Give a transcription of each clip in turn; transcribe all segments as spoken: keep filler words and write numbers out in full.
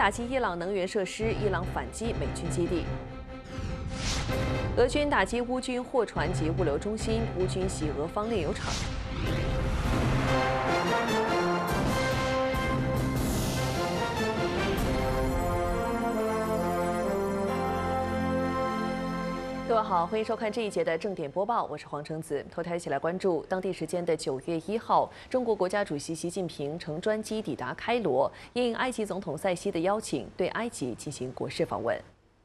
打击伊朗能源设施，伊朗反击美军基地。俄军打击乌军货船及物流中心，乌军袭俄方炼油厂。 各位好，欢迎收看这一节的正点播报，我是黄橙子。头条一起来关注，当地时间的九月一号，中国国家主席习近平乘专机抵达开罗，应埃及总统塞西的邀请，对埃及进行国事访问。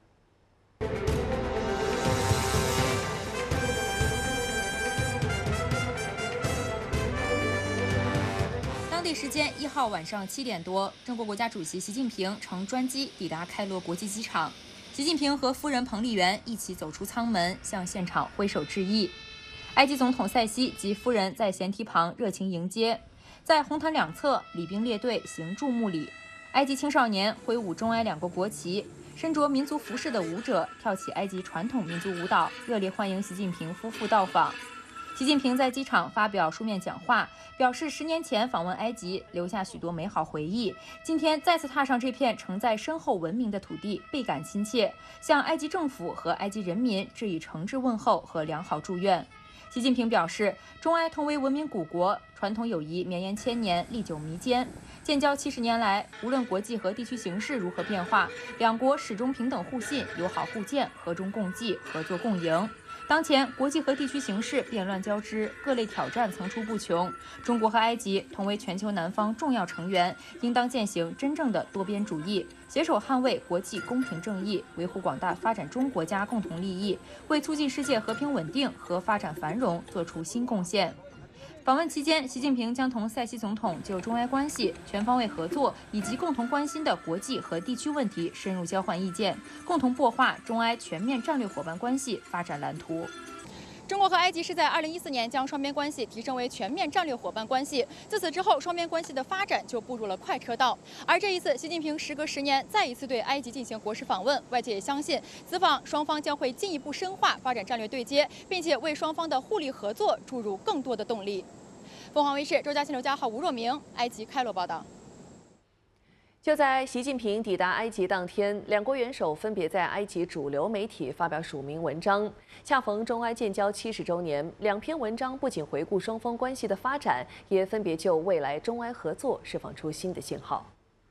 当地时间一号晚上七点多，中国国家主席习近平乘专机抵达开罗国际机场。习近平和夫人彭丽媛一起走出舱门，向现场挥手致意。埃及总统塞西及夫人在舷梯旁热情迎接，在红毯两侧，礼兵列队行注目礼。埃及青少年挥舞中埃两国国旗，身着民族服饰的舞者跳起埃及传统民族舞蹈，热烈欢迎习近平夫妇到访。 习近平在机场发表书面讲话，表示十年前访问埃及留下许多美好回忆，今天再次踏上这片承载深厚文明的土地，倍感亲切，向埃及政府和埃及人民致以诚挚问候和良好祝愿。习近平表示，中埃同为文明古国，传统友谊绵延千年，历久弥坚。建交七十年来，无论国际和地区形势如何变化，两国始终平等互信、友好互鉴、和衷共济、合作共赢。 当前国际和地区形势变乱交织，各类挑战层出不穷。中国和埃及同为全球南方重要成员，应当践行真正的多边主义，携手捍卫国际公平正义，维护广大发展中国家共同利益，为促进世界和平稳定和发展繁荣作出新贡献。 访问期间，习近平将同塞西总统就中埃关系、全方位合作以及共同关心的国际和地区问题深入交换意见，共同擘画中埃全面战略伙伴关系发展蓝图。 中国和埃及是在二零一四年将双边关系提升为全面战略伙伴关系，自此之后，双边关系的发展就步入了快车道。而这一次，习近平时隔十年再一次对埃及进行国事访问，外界也相信此访双方将会进一步深化发展战略对接，并且为双方的互利合作注入更多的动力。凤凰卫视周佳欣、刘佳浩、吴若明，埃及开罗报道。 就在习近平抵达埃及当天，两国元首分别在埃及主流媒体发表署名文章。恰逢中埃建交七十周年，两篇文章不仅回顾双方关系的发展，也分别就未来中埃合作释放出新的信号。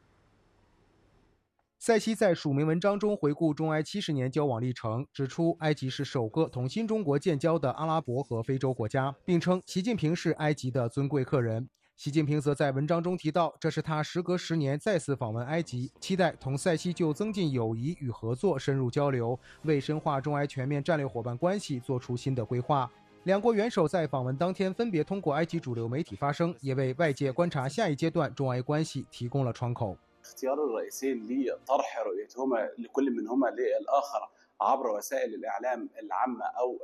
塞西在署名文章中回顾中埃七十年交往历程，指出埃及是首个同新中国建交的阿拉伯和非洲国家，并称习近平是埃及的尊贵客人。 习近平则在文章中提到，这是他时隔十年再次访问埃及，期待同塞西就增进友谊与合作深入交流，为深化中埃全面战略伙伴关系做出新的规划。两国元首在访问当天分别通过埃及主流媒体发声，也为外界观察下一阶段中埃关系提供了窗口。 اختيار الرئيسين لطرح رؤيتهما لكل منهما للآخر عبر وسائل الإعلام العامة أو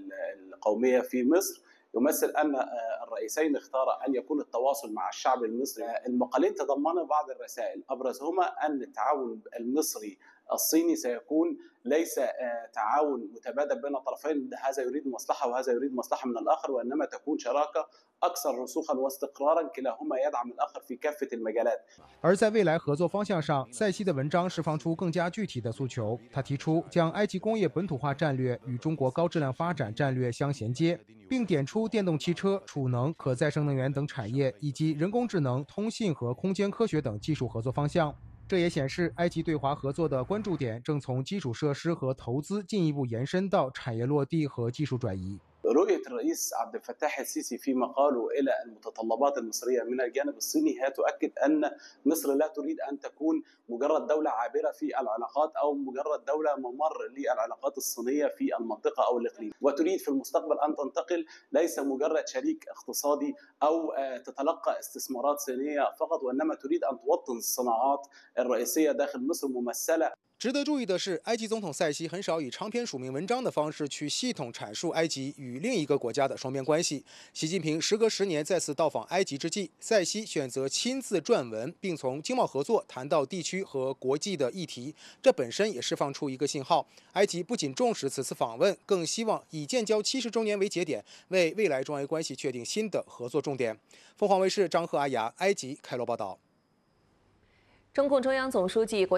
القومية في مصر يمثل أن الرئيسين اختارا أن يكون التواصل مع الشعب المصري. المقالين تضمن بعض الرسائل أبرزهما أن التعاون المصري الصيني سيكون ليس تعاون متبادل بين الطرفين، هذا يريد مصلحة وهذا يريد مصلحة من الآخر، وإنما تكون شراكة أكثر رسوخا واستقرارا كلاهما يدعم الآخر في كافة المجالات. 而在未来合作方向上，塞西的文章释放出更加具体的诉求。他提出将埃及工业本土化战略与中国高质量发展战略相衔接，并点出电动汽车、储能、可再生能源等产业以及人工智能、通信和空间科学等技术合作方向。 这也显示，埃及对华合作的关注点正从基础设施和投资进一步延伸到产业落地和技术转移。 رؤية الرئيس عبد الفتاح السيسي في مقاله إلى المتطلبات المصرية من الجانب الصيني هي تؤكد أن مصر لا تريد أن تكون مجرد دولة عابرة في العلاقات أو مجرد دولة ممر للعلاقات الصينية في المنطقة أو الإقليم، وتريد في المستقبل أن تنتقل ليس مجرد شريك اقتصادي أو تتلقى استثمارات صينية فقط، وإنما تريد أن توطن الصناعات الرئيسية داخل مصر ممثلة. 值得注意的是，埃及总统塞西很少以长篇署名文章的方式去系统阐述埃及与另一个国家的双边关系。习近平时隔十年再次到访埃及之际，塞西选择亲自撰文，并从经贸合作谈到地区和国际的议题，这本身也释放出一个信号：埃及不仅重视此次访问，更希望以建交七十周年为节点，为未来中埃关系确定新的合作重点。凤凰卫视张赫、阿雅，埃及开罗报道。 中共中央总书记、国